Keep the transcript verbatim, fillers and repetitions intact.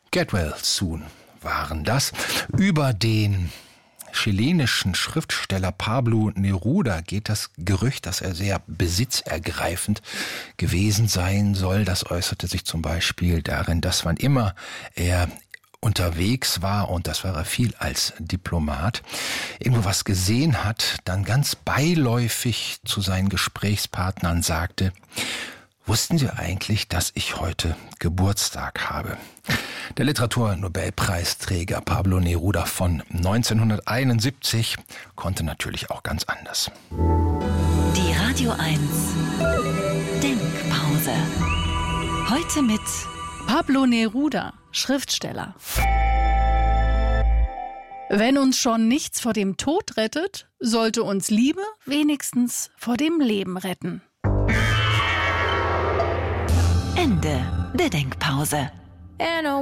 Get Well Soon waren das. Über den chilenischen Schriftsteller Pablo Neruda geht das Gerücht, dass er sehr besitzergreifend gewesen sein soll. Das äußerte sich zum Beispiel darin, dass wann immer er unterwegs war, und das war er viel als Diplomat, irgendwo was gesehen hat, dann ganz beiläufig zu seinen Gesprächspartnern sagte: Wussten Sie eigentlich, dass ich heute Geburtstag habe? Der Literaturnobelpreisträger Pablo Neruda von neunzehnhunderteinundsiebzig konnte natürlich auch ganz anders. Die Radio eins Denkpause. Heute mit Pablo Neruda, Schriftsteller. Wenn uns schon nichts vor dem Tod rettet, sollte uns Liebe wenigstens vor dem Leben retten. Ende der Denkpause.